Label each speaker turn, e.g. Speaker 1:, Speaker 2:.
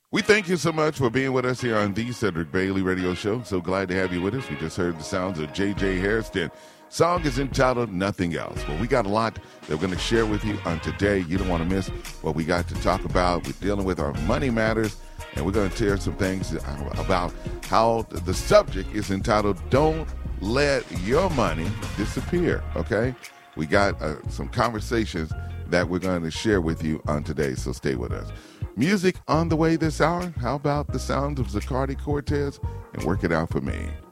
Speaker 1: We thank you so much for being with us here on the Cedric Bailey Radio Show. So glad to have you with us. We just heard the sounds of J.J. Hairston. Song is entitled Nothing Else. Well, we got a lot that we're going to share with you on today. You don't want to miss what we got to talk about. We're dealing with our money matters, and we're going to share some things about how the subject is entitled Don't Let Your Money Disappear, okay? We got some conversations that we're going to share with you on today, so stay with us. Music on the way this hour. How about the sounds of Zacardi Cortez and Work It Out for Me?